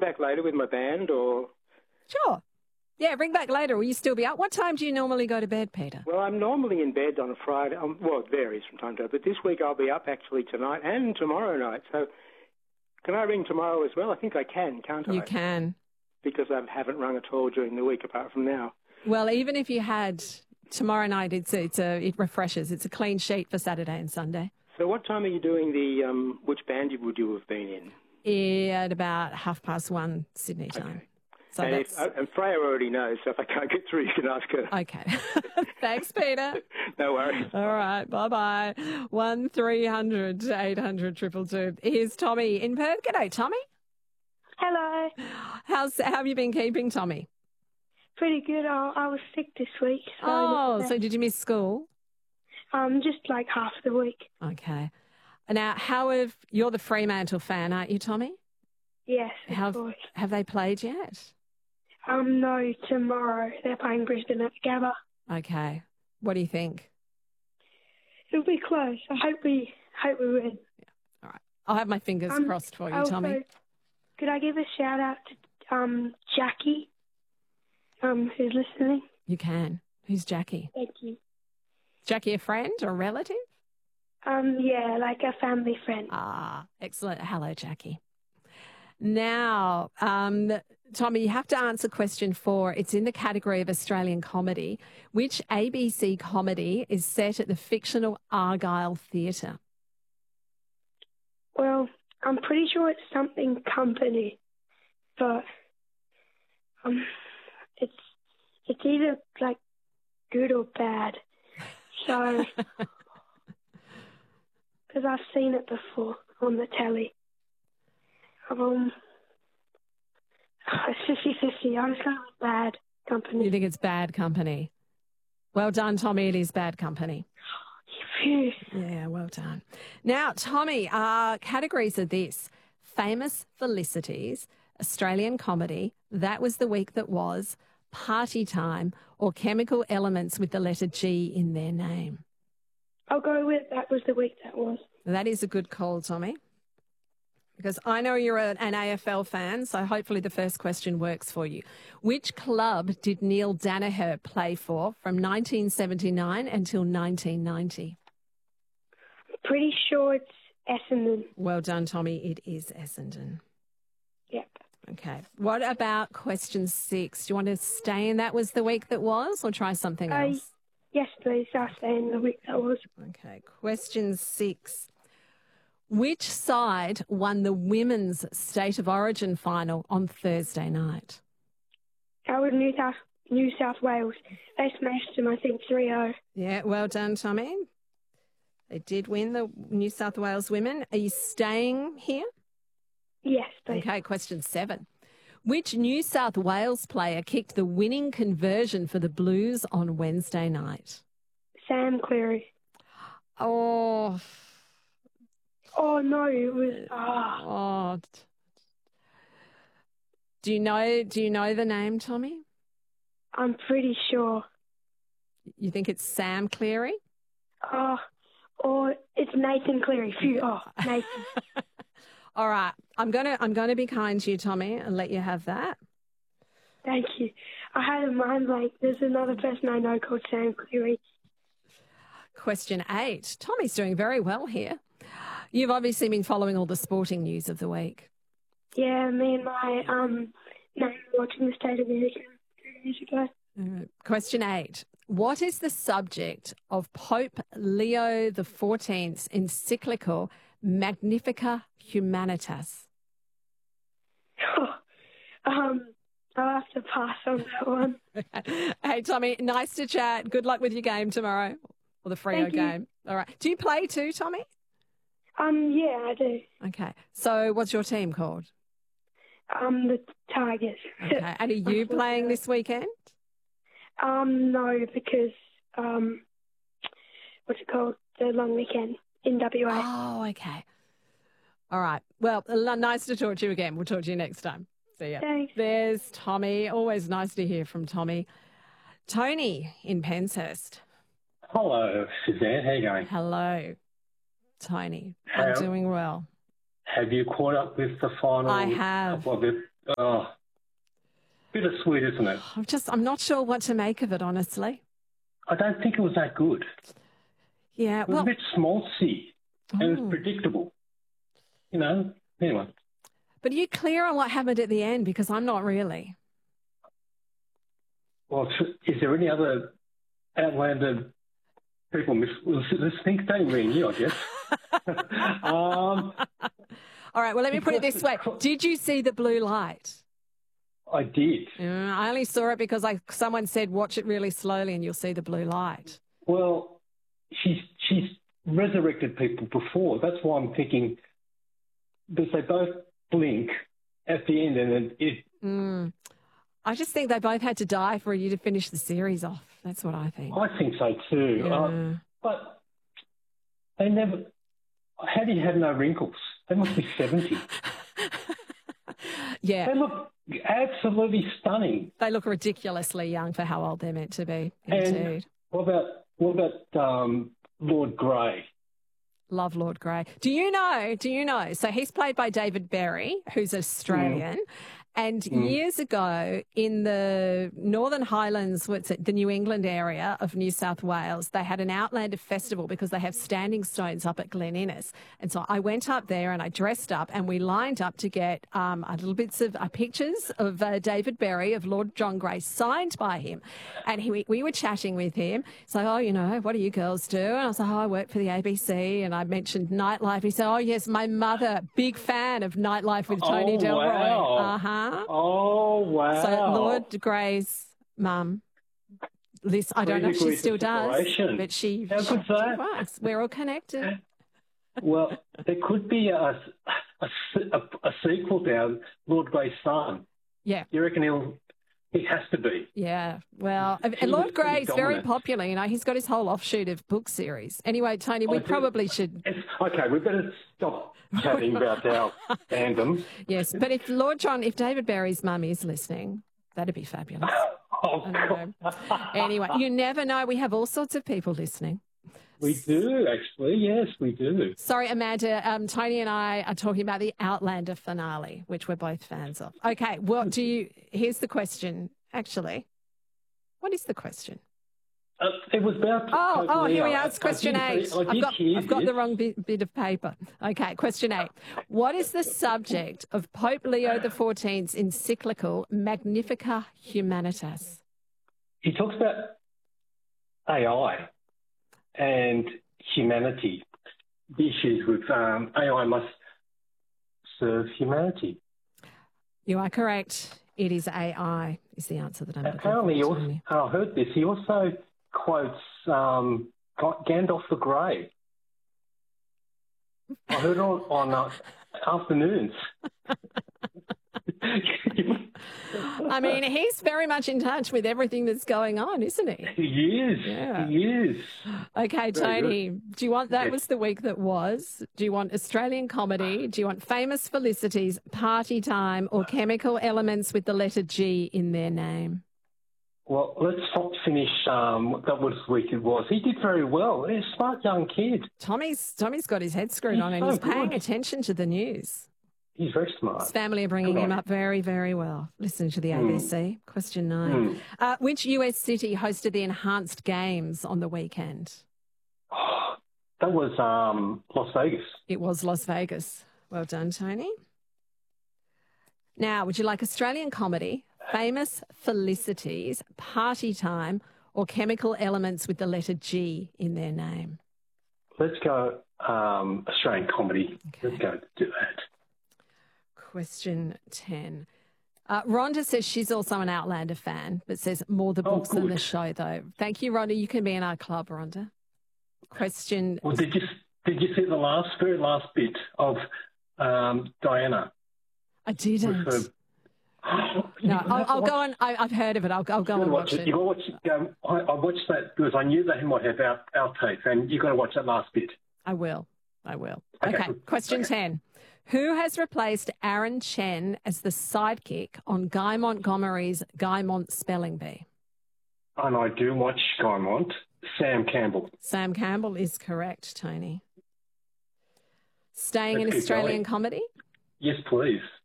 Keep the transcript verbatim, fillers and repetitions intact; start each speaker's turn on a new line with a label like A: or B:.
A: back later with my band or?
B: Sure. Yeah, ring back later. Will you still be up? What time do you normally go to bed, Peter?
A: Well, I'm normally in bed on a Friday. Um, well, it varies from time to time, but this week I'll be up actually tonight and tomorrow night. So can I ring tomorrow as well? I think I can, can't I?
B: You can.
A: Because I haven't rung at all during the week apart from now.
B: Well, even if you had tomorrow night, it's a, it's a, it refreshes. It's a clean sheet for Saturday and Sunday.
A: So what time are you doing the, um, which band would you have been in?
B: Yeah, at about half past one Sydney time.
A: Okay.
B: So
A: and,
B: that's...
A: if, and Freya already knows, so if I can't get through, you can ask her.
B: Okay. Thanks, Peter.
A: No worries.
B: All right, bye-bye. one three hundred eight hundred two two two. Here's Tommy in Perth. G'day, Tommy.
C: Hello.
B: How's, how have you been keeping, Tommy?
C: Pretty good. I, I was sick this week. So
B: oh, so did you miss school?
C: Um, just like half the week.
B: Okay. Now, how have... You're the Fremantle fan, aren't you, Tommy?
C: Yes, of
B: have,
C: course.
B: Have they played yet?
C: Um, no, tomorrow. They're playing Brisbane at the Gabba.
B: Okay. What do you think?
C: It'll be close. I hope we hope we win.
B: Yeah. All right. I'll have my fingers
C: um,
B: crossed for you,
C: also,
B: Tommy.
C: Could I give a shout out to um Jackie, um, who's listening?
B: You can. Who's Jackie?
C: Thank you.
B: Jackie a friend or a relative?
C: Um, yeah, like a family friend.
B: Ah, excellent. Hello, Jackie. Now, um, Tommy, you have to answer question four. It's in the category of Australian comedy. Which A B C comedy is set at the fictional Argyle Theatre?
C: Well, I'm pretty sure it's something company, but um, it's it's either like good or bad. So, because I've seen it before on the telly. Um, it's fifty-fifty. I'm just going with bad company.
B: You think it's bad company? Well done, Tommy. It is bad company.
C: Phew.
B: Yeah, well done. Now, Tommy, uh, categories are this: famous felicities, Australian comedy, that was the week that was, party time, or chemical elements with the letter G in their name.
C: I'll go with that was the week that was.
B: That is a good call, Tommy. Because I know you're an A F L fan, so hopefully the first question works for you. Which club did Neil Danaher play for from nineteen seventy-nine until nineteen ninety?
C: Pretty sure it's Essendon.
B: Well done, Tommy. It is Essendon.
C: Yep.
B: Okay. What about question six? Do you want to stay in that was the week that was or try something
C: Uh,
B: else?
C: Yes, please. I'll stay in the week that was.
B: Okay. Question six. Which side won the women's State of Origin final on Thursday night?
C: That was New South, New South Wales. They smashed them, I think, three oh.
B: Yeah, well done, Tommy. They did win, the New South Wales women. Are you staying here?
C: Yes, please.
B: Okay, question seven. Which New South Wales player kicked the winning conversion for the Blues on Wednesday night?
C: Sam Cleary.
B: Oh...
C: Oh, no, it was... Oh.
B: Oh. Do you know, do you know the name, Tommy?
C: I'm pretty sure.
B: You think it's Sam Cleary?
C: Oh, or it's Nathan Cleary. Phew. Oh, Nathan.
B: All right. I'm going to I'm going to be kind to you, Tommy, and let you have that.
C: Thank you. I had in mind, like, there's another person I know called Sam Cleary.
B: Question eight. Tommy's doing very well here. You've obviously been following all the sporting news of the week.
C: Yeah, me and my um, nan were watching the State of America two years ago.
B: Uh, question eight. What is the subject of Pope Leo the fourteenth's encyclical Magnificat Humanitas?
C: Oh, um, I'll have to pass on that one.
B: Hey, Tommy, nice to chat. Good luck with your game tomorrow, or the Freo game. All right. Do you play too, Tommy?
C: Um, yeah, I do.
B: Okay. So what's your team called?
C: Um, the Tigers.
B: Okay. And are you playing this weekend?
C: Um, no, because, um, what's it called? The long weekend in W A.
B: Oh, okay. All right. Well, nice to talk to you again. We'll talk to you next time. See ya.
C: Thanks.
B: There's Tommy. Always nice to hear from Tommy. Tony in Penshurst.
D: Hello, Suzanne. How you going?
B: Hello, Tony.
D: How,
B: I'm doing well.
D: Have you caught up with the final?
B: I have.
D: Couple of oh, bittersweet, isn't it?
B: I'm just, I'm not sure what to make of it, honestly.
D: I don't think it was that good.
B: Yeah,
D: It was
B: well,
D: a bit schmaltzy and it
B: Oh.
D: was predictable. You know, anyway.
B: but are you clear on what happened at the end? Because I'm not really.
D: Well, tr- is there any other Outlander people miss- listening? Don't ring you, I guess. um,
B: All right, well, let me put it this way. Did you see the blue light?
D: I did.
B: Yeah, I only saw it because I, someone said watch it really slowly and you'll see the blue light.
D: Well, she's she's resurrected people before. That's why I'm thinking, because they both blink at the end, and then it.
B: Mm. I just think they both had to die for you to finish the series off. That's what I think.
D: I think so too.
B: Yeah.
D: Uh, but they never. How do you have no wrinkles? They must be seventy.
B: Yeah,
D: They look absolutely stunning.
B: they look ridiculously young for how old they're meant to be.
D: And
B: Indeed.
D: what about what about um, Lord Grey?
B: Love Lord Grey. Do you know? Do you know? So he's played by David Berry, who's Australian. And
D: Mm.
B: years ago, in the Northern Highlands, what's it, the New England area of New South Wales, they had an Outlander festival because they have standing stones up at Glen Innes. And so I went up there and I dressed up and we lined up to get um, a little bits of uh, pictures of uh, David Berry, of Lord John Grey, signed by him. And he, we, we were chatting with him. He's like, oh, you know, what do you girls do? And I was like, oh, I work for the A B C. And I mentioned Nightlife. He said, oh, yes, my mother, big fan of Nightlife with Tony
D: Oh,
B: Delroy.
D: wow.
B: Uh-huh.
D: Oh wow!
B: So Lord Grey's mum, Liz, I don't know if she
D: Three
B: still
D: degrees of
B: does,
D: separation.
B: but she,
D: How
B: she,
D: good's
B: she
D: that?
B: was. We're all connected.
D: Well, there could be a, a, a, a sequel down Lord Grey's son.
B: Yeah,
D: You reckon he'll? He has to be.
B: yeah. Well, and
D: He was
B: Lord
D: pretty
B: Grey's very
D: dominant.
B: popular. You know, he's got his whole offshoot of book series. Anyway, Tony, we
D: I do.
B: probably should.
D: It's, okay, we better stop chatting about our fandom.
B: Yes, but if Lord John, if David Berry's mum is listening, that'd be fabulous.
D: Oh,
B: I know. Anyway, you never know. We have all sorts of people listening.
D: we do actually. Yes, we do.
B: Sorry, Amanda. Um, Tony and I are talking about the Outlander finale, which we're both fans of. Okay, well, do you? Here's the question. Actually, what is the question?
D: Uh, it was about.
B: Oh, oh, here we are. It's
D: I
B: question
D: did-
B: eight.
D: I
B: I've
D: did
B: got,
D: hear
B: I've got
D: this.
B: the wrong bit, bit of paper. Okay, question eight. What is the subject of Pope Leo the fourteenth's encyclical Magnificat Humanitas?
D: He talks about A I and humanity. The issues with um, A I must serve humanity.
B: You are correct. It is A I, is the answer that I'm looking
D: Apparently, he
B: for,
D: also,
B: Tony.
D: I heard this, he also quotes um, Gandalf the Grey. I heard it on, on uh, afternoons.
B: I mean, he's very much in touch with everything that's going on, isn't he?
D: He is.
B: Yeah.
D: He is.
B: Okay,
D: Very
B: Tony, do you want that
D: Yes.
B: was the week that was? Do you want Australian comedy? Do you want famous felicities, party time, or chemical elements with the letter G in their name?
D: Well, let's not finish um, that was the week it was. He did very well. He's a smart young kid.
B: Tommy's Tommy's got his head screwed
D: He's
B: on and
D: so
B: he's paying
D: good.
B: attention to the news.
D: He's very smart.
B: His family are bringing
D: Good
B: him
D: on
B: up very, very well. Listen to the
D: Hmm.
B: A B C. Question nine.
D: Hmm.
B: Uh, which U S city hosted the Enhanced Games on the weekend?
D: Oh, that was um, Las Vegas.
B: It was Las Vegas. Well done, Tony. Now, would you like Australian comedy, famous felicities, party time, or chemical elements with the letter G in their name?
D: Let's go um, Australian comedy.
B: Okay.
D: Let's go do that.
B: Question ten. Uh, Rhonda says she's also an Outlander fan, but says more the
D: Oh,
B: books than the
D: good.
B: show, though. Thank you, Rhonda. You can be in our club, Rhonda. Question.
D: Well, did you did you see the last very last bit of um, Diana?
B: I
D: With
B: didn't.
D: her...
B: No, I'll, I'll go on. I, I've heard of it. I'll, I'll go
D: You
B: and
D: gotta
B: watch
D: watch it.
B: it.
D: You got to watch it. Um, I, I watched that because I knew that he might have out outtakes, and you got to watch that last bit.
B: I will. I will.
D: Okay,
B: Okay.
D: good.
B: Question
D: Okay.
B: ten. Who has replaced Aaron Chen as the sidekick on Guy Montgomery's Guy Mont Spelling Bee?
D: And I do watch Guymont. Sam Campbell.
B: Sam Campbell is correct, Tony. Staying
D: Let's
B: in
D: keep
B: Australian
D: going.
B: comedy,
D: Yes, please.